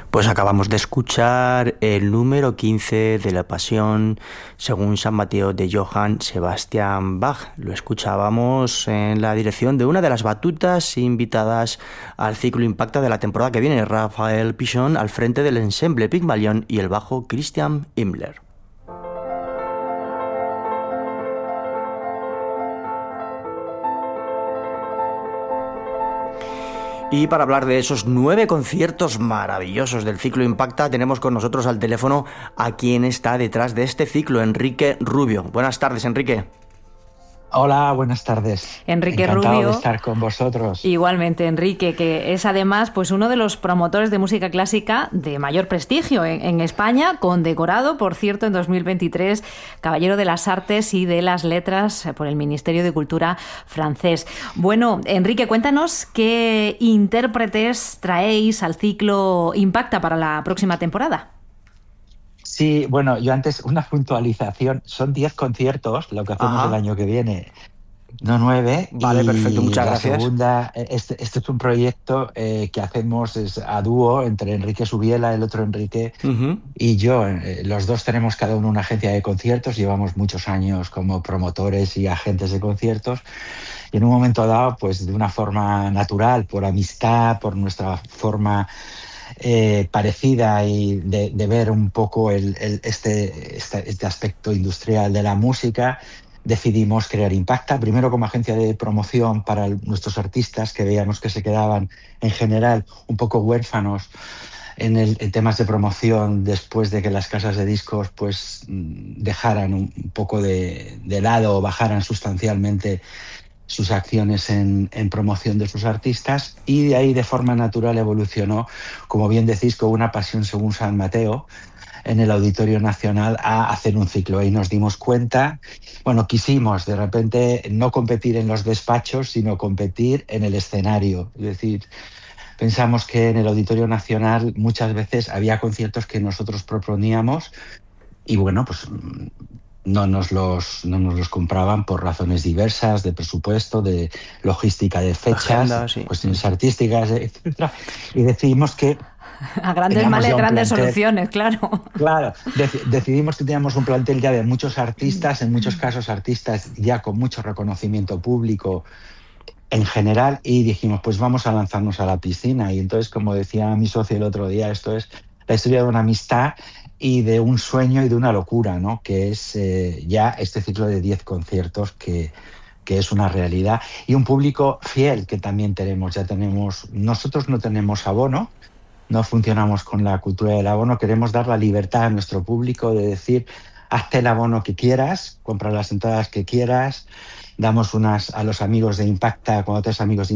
Pues acabamos de escuchar el número 15 de la Pasión según San Mateo de Johann Sebastian Bach. Lo escuchábamos en la dirección de una de las batutas invitadas al ciclo Impacta de la temporada que viene, Rafael Pichon, al frente del ensemble Pygmalion y el bajo Christian Himmler. Y para hablar de esos 9 conciertos maravillosos del ciclo Impacta, tenemos con nosotros al teléfono a quien está detrás de este ciclo, Enrique Rubio. Buenas tardes, Enrique. Hola, buenas tardes. Enrique Encantado Rubio. de estar con vosotros. Igualmente, Enrique, que es además pues uno de los promotores de música clásica de mayor prestigio en España, condecorado, por cierto, en 2023, Caballero de las Artes y de las Letras por el Ministerio de Cultura francés. Bueno, Enrique, cuéntanos qué intérpretes traéis al ciclo Impacta para la próxima temporada. Sí, bueno, yo antes, una puntualización. Son 10 conciertos lo que hacemos el año que viene, no 9. Vale, perfecto, muchas gracias. La segunda, este es un proyecto que hacemos a dúo entre Enrique Subiela, el otro Enrique, y yo. Los dos tenemos cada uno una agencia de conciertos, llevamos muchos años como promotores y agentes de conciertos. Y en un momento dado, pues de una forma natural, por amistad, por nuestra forma parecida y de ver un poco este aspecto industrial de la música, decidimos crear Impacta, primero como agencia de promoción para nuestros artistas, que veíamos que se quedaban en general un poco huérfanos en temas de promoción después de que las casas de discos pues dejaran un poco de lado o bajaran sustancialmente sus acciones en promoción de sus artistas, y de ahí de forma natural evolucionó, como bien decís, con una pasión según San Mateo en el Auditorio Nacional a hacer un ciclo. Ahí nos dimos cuenta, quisimos de repente no competir en los despachos, sino competir en el escenario. Es decir, pensamos que en el Auditorio Nacional muchas veces había conciertos que nosotros proponíamos y pues no nos los compraban por razones diversas, de presupuesto, de logística de fechas, agenda, sí, cuestiones artísticas, etcétera. Y decidimos que a grandes males, grandes soluciones, claro. Claro, decidimos que teníamos un plantel ya de muchos artistas, en muchos casos artistas ya con mucho reconocimiento público en general, y dijimos, pues vamos a lanzarnos a la piscina. Y entonces, como decía mi socio el otro día, esto es la historia de una amistad y de un sueño y de una locura, ¿no? Que es ya este ciclo de 10 conciertos que es una realidad, y un público fiel que también tenemos. Nosotros no tenemos abono, no funcionamos con la cultura del abono, queremos dar la libertad a nuestro público de decir, hazte el abono que quieras, compra las entradas que quieras, damos unas a los amigos de Impacta, cuando tienes amigos de